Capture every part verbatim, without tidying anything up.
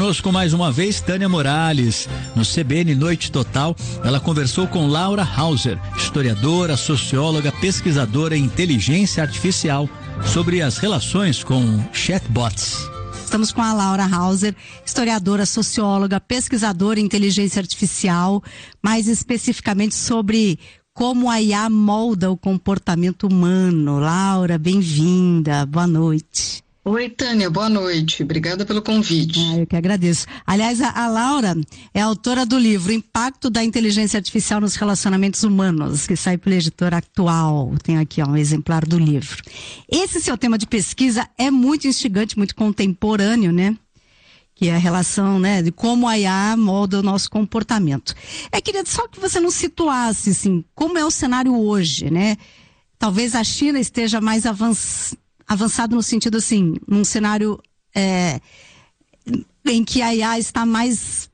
Conosco mais uma vez Tânia Morales. No C B N Noite Total, ela conversou com Laura Hauser, historiadora, socióloga, pesquisadora em inteligência artificial, sobre as relações com chatbots. Estamos com a Laura Hauser, historiadora, socióloga, pesquisadora em inteligência artificial, mais especificamente sobre como a I A molda o comportamento humano. Laura, bem-vinda, boa noite. Oi, Tânia, boa noite. Obrigada pelo convite. Ah, eu que agradeço. Aliás, a, a Laura é autora do livro Impacto da Inteligência Artificial nos Relacionamentos Humanos, que sai pela editora Atual. Tem aqui ó, um exemplar do livro. Esse seu tema de pesquisa é muito instigante, muito contemporâneo, né? Que é a relação, né, de como a I A molda o nosso comportamento. É, queria só que você nos situasse, assim, como é o cenário hoje, né? Talvez a China esteja mais avançada, avançado no sentido assim, num cenário é, em que a I A está mais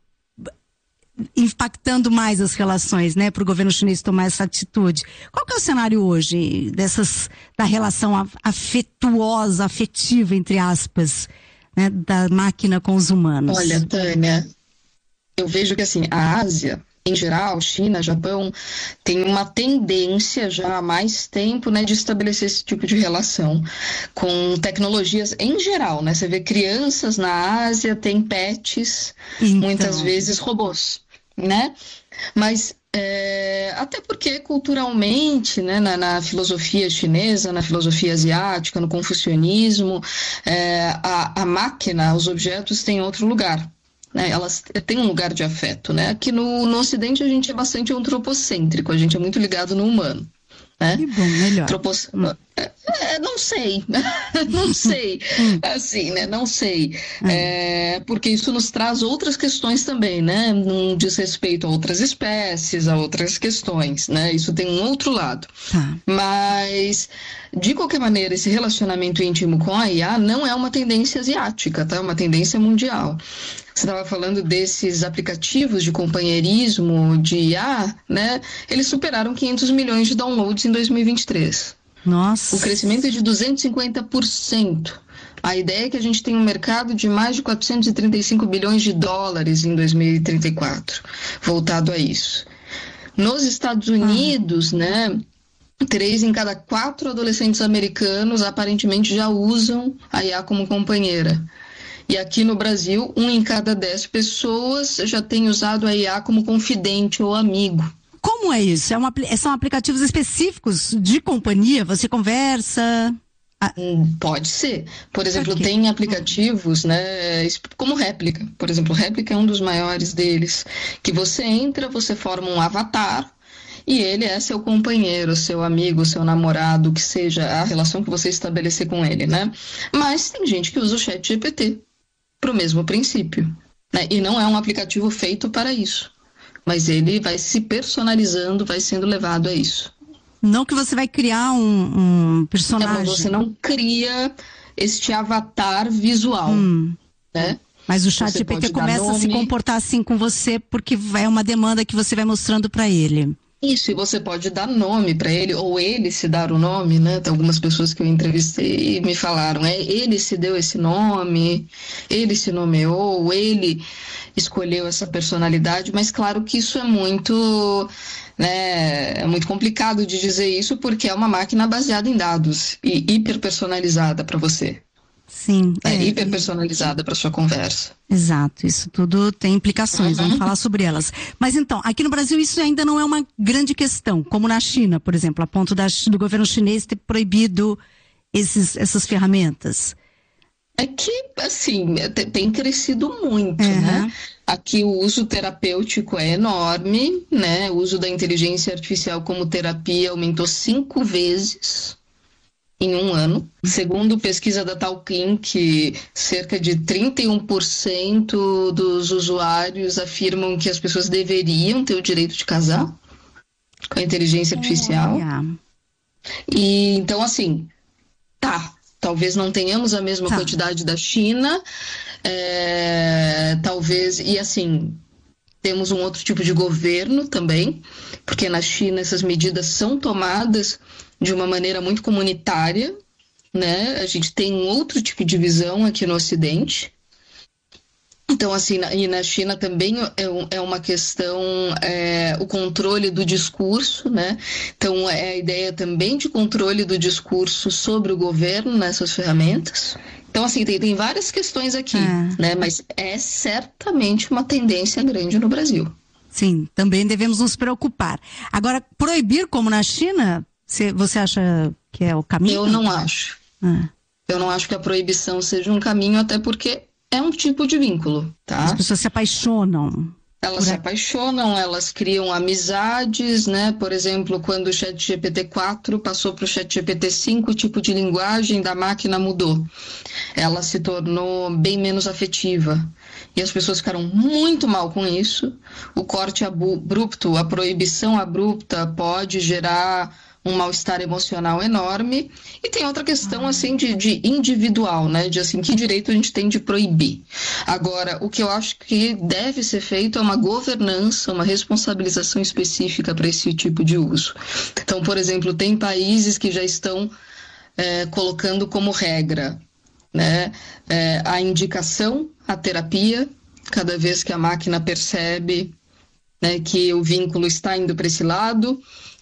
impactando mais as relações, né, para o governo chinês tomar essa atitude. Qual que é o cenário hoje dessas, da relação afetuosa, afetiva, entre aspas, né, da máquina com os humanos? Olha, Tânia, eu vejo que assim, a Ásia, em geral, China, Japão, tem uma tendência já há mais tempo, né, de estabelecer esse tipo de relação com tecnologias em geral, né? Você vê crianças na Ásia, tem pets, então... muitas vezes robôs, né? Mas é, até porque culturalmente, né, na, na filosofia chinesa, na filosofia asiática, no confucionismo, é, a, a máquina, os objetos têm outro lugar. Né, elas têm um lugar de afeto, né? Aqui no, no Ocidente a gente é bastante antropocêntrico, a gente é muito ligado no humano, né? Que bom, melhor. Tropos... Hum. É, é, não sei, não sei, assim, né? Não sei, hum. é, porque isso nos traz outras questões também, né? Não diz respeito a outras espécies, a outras questões, né? Isso tem um outro lado, tá. Mas de qualquer maneira, esse relacionamento íntimo com a I A não é uma tendência asiática, tá? É uma tendência mundial. Você estava falando desses aplicativos de companheirismo de I A, né? Eles superaram quinhentos milhões de downloads em dois mil e vinte e três. Nossa! O crescimento é de duzentos e cinquenta por cento. A ideia é que a gente tem um mercado de mais de quatrocentos e trinta e cinco bilhões de dólares em dois mil e trinta e quatro, voltado a isso. Nos Estados Unidos, ah. né? Três em cada quatro adolescentes americanos aparentemente já usam a I A como companheira. E aqui no Brasil, um em cada dez pessoas já tem usado a I A como confidente ou amigo. Como é isso? É uma, são aplicativos específicos de companhia? Você conversa? Pode ser. Por exemplo, okay. Tem aplicativos, né, como Réplica. Por exemplo, Réplica é um dos maiores deles. Que você entra, você forma um avatar e ele é seu companheiro, seu amigo, seu namorado, que seja a relação que você estabelecer com ele, né? Mas tem gente que usa o Chat G P T para o mesmo princípio, né? E não é um aplicativo feito para isso, mas ele vai se personalizando, vai sendo levado a isso. Não que você vai criar um, um personagem. É, você não cria este avatar visual, hum. né? Mas o Chat G P T começa a se comportar assim com você porque é uma demanda que você vai mostrando para ele. Isso, e você pode dar nome para ele, ou ele se dar o nome, né? Tem algumas pessoas que eu entrevistei e me falaram, é, ele se deu esse nome, ele se nomeou, ele escolheu essa personalidade, mas claro que isso é muito, né, é muito complicado de dizer isso, porque é uma máquina baseada em dados e hiperpersonalizada para você. Sim. É, é hiper personalizada para sua conversa. Exato, isso tudo tem implicações, uhum. Vamos falar sobre elas. Mas então, aqui no Brasil isso ainda não é uma grande questão, como na China, por exemplo, a ponto da, do governo chinês ter proibido esses, essas ferramentas. É que, assim, tem crescido muito, uhum. né? Aqui o uso terapêutico é enorme, né? O uso da inteligência artificial como terapia aumentou cinco vezes em um ano. Segundo pesquisa da Talkin, que cerca de trinta e um por cento dos usuários afirmam que as pessoas deveriam ter o direito de casar com a inteligência artificial. Oh, yeah. E então, assim, tá, talvez não tenhamos a mesma tá. quantidade da China, é, talvez, e assim, temos um outro tipo de governo também, porque na China essas medidas são tomadas de uma maneira muito comunitária, né? A gente tem um outro tipo de visão aqui no Ocidente. Então, assim, na, e na China também é, um, é uma questão, é, o controle do discurso, né? Então, é a ideia também de controle do discurso sobre o governo nessas ferramentas. Então, assim, tem, tem várias questões aqui, é. né? Mas é certamente uma tendência grande no Brasil. Sim, também devemos nos preocupar. Agora, proibir como na China, você acha que é o caminho? Eu não acho. Ah. Eu não acho que a proibição seja um caminho, até porque é um tipo de vínculo, tá? As pessoas se apaixonam. Elas se apaixonam, elas criam amizades, né? Por exemplo, quando o Chat G P T quatro passou para o Chat G P T cinco, o tipo de linguagem da máquina mudou. Ela se tornou bem menos afetiva. E as pessoas ficaram muito mal com isso. O corte abrupto, a proibição abrupta pode gerar um mal-estar emocional enorme. E tem outra questão, assim, de, de individual, né? De, assim, que direito a gente tem de proibir. Agora, o que eu acho que deve ser feito é uma governança, uma responsabilização específica para esse tipo de uso. Então, por exemplo, tem países que já estão é, colocando como regra, né, é, a indicação, a terapia, cada vez que a máquina percebe, né, que o vínculo está indo para esse lado.